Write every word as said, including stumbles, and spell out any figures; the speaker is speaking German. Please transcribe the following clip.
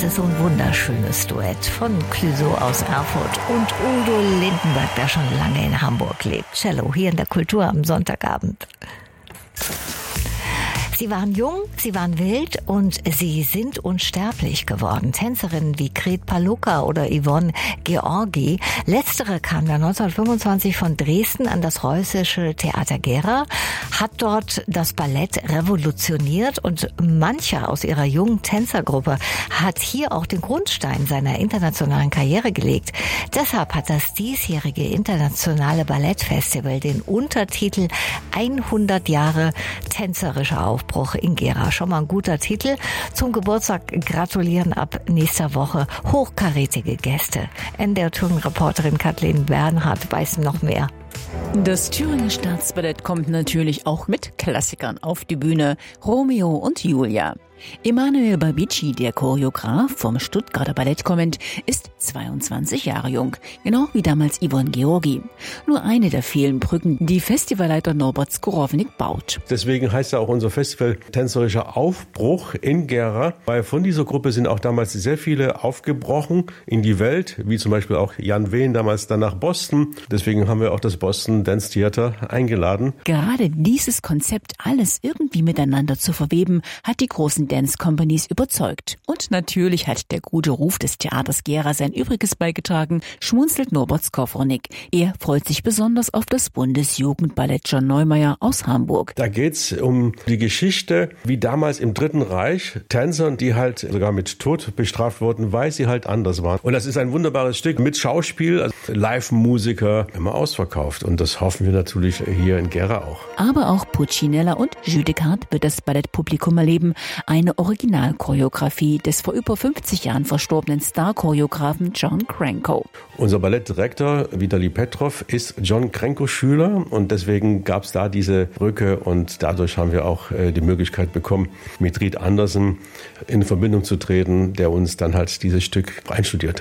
Das ist so ein wunderschönes Duett von Clouseau aus Erfurt und Udo Lindenberg, der schon lange in Hamburg lebt. Cello hier in der Kultur am Sonntagabend. Sie waren jung, sie waren wild und sie sind unsterblich geworden. Tänzerinnen wie Gret Palucca oder Yvonne Georgi. Letztere kam ja neunzehnhundertfünfundzwanzig von Dresden an das Preußische Theater Gera, hat dort das Ballett revolutioniert und mancher aus ihrer jungen Tänzergruppe hat hier auch den Grundstein seiner internationalen Karriere gelegt. Deshalb hat das diesjährige internationale Ballettfestival den Untertitel hundert Jahre tänzerischer Aufbruch in Gera. Schon mal ein guter Titel. Zum Geburtstag gratulieren ab nächster Woche hochkarätige Gäste. N D R-Tourenreporterin Kathleen Bernhardt weiß noch mehr. Das Thüringer Staatsballett kommt natürlich auch mit Klassikern auf die Bühne. Romeo und Julia. Emanuel Babici, der Choreograf vom Stuttgarter Ballettkonvent, ist zweiundzwanzig Jahre jung, genau wie damals Yvonne Georgi. Nur eine der vielen Brücken, die Festivalleiter Norbert Skorownik baut. Deswegen heißt ja auch unser Festival Tänzerischer Aufbruch in Gera, weil von dieser Gruppe sind auch damals sehr viele aufgebrochen in die Welt, wie zum Beispiel auch Jan Wehn damals dann nach Boston. Deswegen haben wir auch das Boston Dance Theater eingeladen. Gerade dieses Konzept, alles irgendwie miteinander zu verweben, hat die großen Dance Companies überzeugt. Und natürlich hat der gute Ruf des Theaters Gera sein Übriges beigetragen, schmunzelt Norbert Skorownik. Er freut sich besonders auf das Bundesjugendballett John Neumeier aus Hamburg. Da geht's um die Geschichte, wie damals im Dritten Reich Tänzern, die halt sogar mit Tod bestraft wurden, weil sie halt anders waren. Und das ist ein wunderbares Stück mit Schauspiel, also Live-Musiker, immer ausverkauft. Und das hoffen wir natürlich hier in Gera auch. Aber auch Puccinella und Judecard wird das Ballettpublikum erleben. Eine Originalchoreografie des vor über fünfzig Jahren verstorbenen Star-Choreografen John Cranko. Unser Ballettdirektor Vitali Petrov ist John Crankos Schüler und deswegen gab es da diese Brücke und dadurch haben wir auch äh, die Möglichkeit bekommen, mit Ried Andersen in Verbindung zu treten, der uns dann halt dieses Stück einstudiert hat.